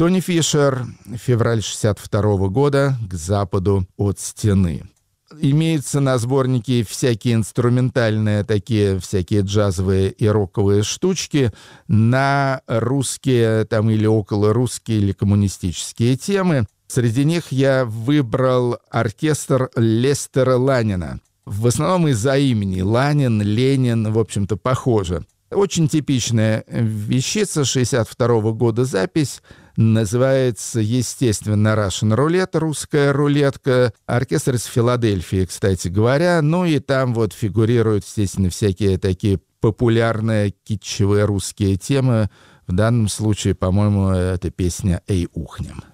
Тони Фишер, февраль 62 года, «К западу от стены». Имеются на сборнике всякие инструментальные, такие всякие джазовые и роковые штучки на русские там или околорусские или коммунистические темы. Среди них я выбрал оркестр Лестера Ланина. В основном из-за имени. Ланин, Ленин, в общем-то, похоже. Очень типичная вещица 62 года запись. Называется, естественно, Russian Roulette, русская рулетка. Оркестр из Филадельфии, кстати говоря. Ну и там вот фигурируют, естественно, всякие такие популярные китчевые русские темы. В данном случае, по-моему, это песня «Эй, ухнем».